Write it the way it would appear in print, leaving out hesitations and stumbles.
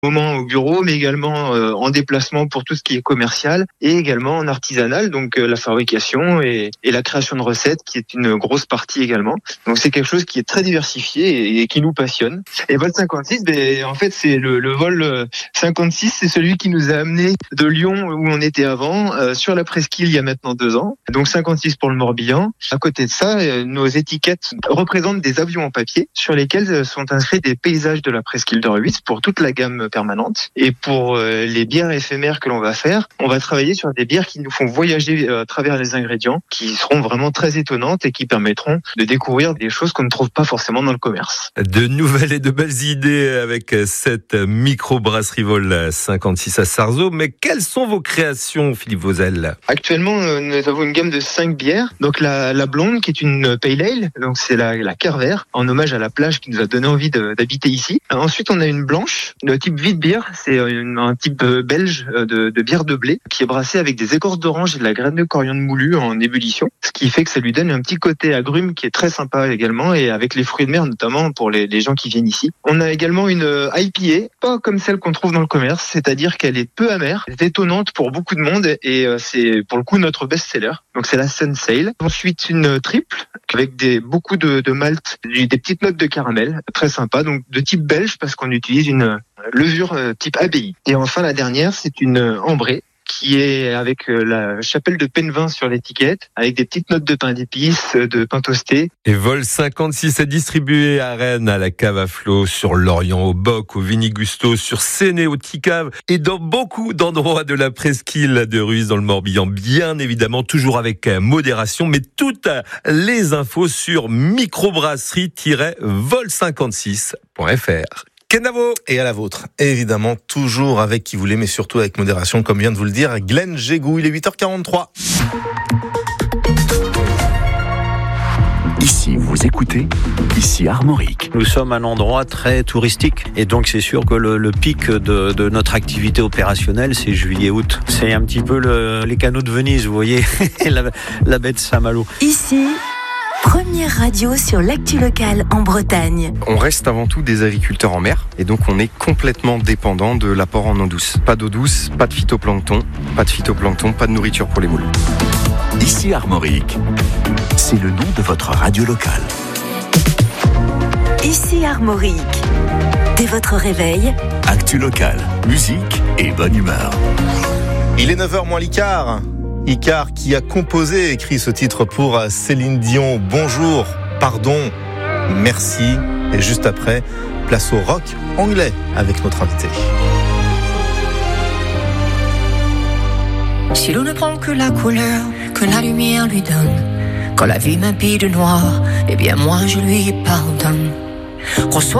moment au bureau, mais également en déplacement pour tout ce qui est commercial et également en artisanal, donc la fabrication et la création de recettes qui est une grosse partie également. Donc c'est quelque chose qui est très diversifié et qui nous passionne. Et vol 56, en fait c'est le vol 56, c'est celui qui nous a amené de Lyon où on était avant sur la presqu'île il y a maintenant 2 ans. Donc 56 pour le Morbihan. À côté de ça, nos étiquettes représentent des avions en papier sur lesquels sont inscrits des paysages de la presqu'île de Rhuys pour toute la gamme permanente. Et pour les bières éphémères que l'on va faire, on va travailler sur des bières qui nous font voyager à travers les ingrédients, qui seront vraiment très étonnantes et qui permettront de découvrir des choses qu'on ne trouve pas forcément dans le commerce. De nouvelles et de belles idées avec cette microbrasserie Vol 56 à Sarzeau. Mais quelles sont vos créations, Philippe Vauzel ? Actuellement, nous avons une gamme de 5 bières. Donc la blonde, qui est une pale ale, donc c'est la Kerver, en hommage à la plage qui nous a donné envie d'habiter ici. Ensuite, on a une blanche, de type Witbier, c'est un type belge de bière de blé, qui est brassée avec des écorces d'orange et de la graine de coriandre moulue en ébullition, ce qui fait que ça lui donne un petit côté agrume qui est très sympa également, et avec les fruits de mer notamment pour les gens qui viennent ici. On a également une IPA, pas comme celle qu'on trouve dans le commerce, c'est-à-dire qu'elle est peu amère, elle est étonnante pour beaucoup de monde, et c'est pour le coup notre best-seller. Donc c'est la Sun Sail. Ensuite une triple avec beaucoup de malt, des petites notes de caramel, très sympa, donc de type belge parce qu'on utilise une levure type abbaye. Et enfin la dernière, c'est une ambrée qui est avec la chapelle de Penvin sur l'étiquette, avec des petites notes de pain d'épices, de pain toasté. Et Vol 56 est distribué à Rennes, à la Cave à Flot, sur l'Orient, au Boc, au Vinigusto, sur Séné, au Ticave, et dans beaucoup d'endroits de la presqu'île de Rhuys, dans le Morbihan, bien évidemment, toujours avec modération, mais toutes les infos sur microbrasserie-vol56.fr. Kenavo. Et à la vôtre, évidemment, toujours avec qui vous voulez, mais surtout avec modération, comme vient de vous le dire Glenn Gégou. Il est 8h43. Ici, vous écoutez, ici Armorique. Nous sommes un endroit très touristique et donc c'est sûr que le pic de notre activité opérationnelle, c'est juillet-août. C'est un petit peu les canaux de Venise, vous voyez, la baie de Saint-Malo. Ici, première radio sur l'actu locale en Bretagne. On reste avant tout des agriculteurs en mer et donc on est complètement dépendant de l'apport en eau douce. Pas d'eau douce, pas de phytoplancton, pas de nourriture pour les moules. Ici Armorique, c'est le nom de votre radio locale. Ici Armorique, dès votre réveil, actu locale, musique et bonne humeur. Il est 9h moins l'Icard. Icard qui a composé et écrit ce titre pour Céline Dion. Bonjour, pardon, merci. Et juste après, place au rock anglais avec notre invité. Si l'on ne prend que la couleur que la lumière lui donne, quand la vie m'habille de noir, eh bien moi je lui pardonne. Reçois